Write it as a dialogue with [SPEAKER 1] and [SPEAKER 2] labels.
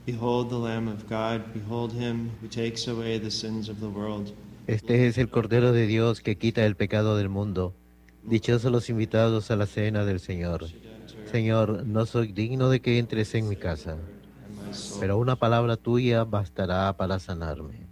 [SPEAKER 1] Behold the Lamb of God, behold him who takes away the sins of the world.
[SPEAKER 2] Este es el Cordero de Dios que quita el pecado del mundo. Dichosos los invitados a la cena del Señor.
[SPEAKER 1] Should enter
[SPEAKER 2] Señor, no soy digno de que entres en mi casa,
[SPEAKER 1] and my soul.
[SPEAKER 2] pero una palabra tuya bastará para sanarme.